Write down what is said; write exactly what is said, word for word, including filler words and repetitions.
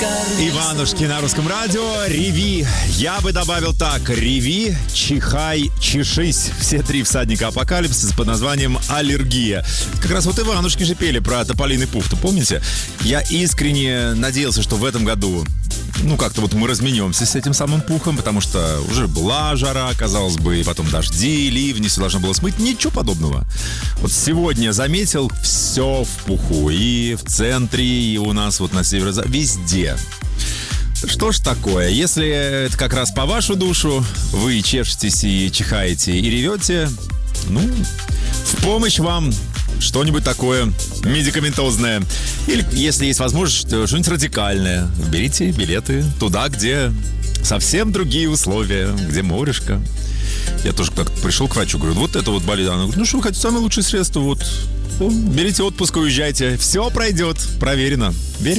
Иванушки на русском радио. Реви. Я бы добавил так. Реви, чихай, чешись. Все три всадника апокалипсиса под названием «Аллергия». Как раз вот Иванушки же пели про тополиный пух, то помните? Я искренне надеялся, что в этом году, ну, как-то вот мы разменемся с этим самым пухом, потому что уже была жара, казалось бы, и потом дожди, ливни, все должно было смыть. Ничего подобного. Вот сегодня заметил, все в пуху. И в центре, и у нас вот на северо, везде. Что ж такое? Если это как раз по вашу душу, вы чешетесь и чихаете и ревете, ну, в помощь вам что-нибудь такое медикаментозное. Или, если есть возможность, что-нибудь радикальное. Берите билеты туда, где совсем другие условия, где морешко. Я тоже как-то пришел к врачу, говорю, вот это вот болит. Она говорит, ну что вы хотите, самое лучшее средство, вот. Берите отпуск, уезжайте. Все пройдет, проверено. Верим.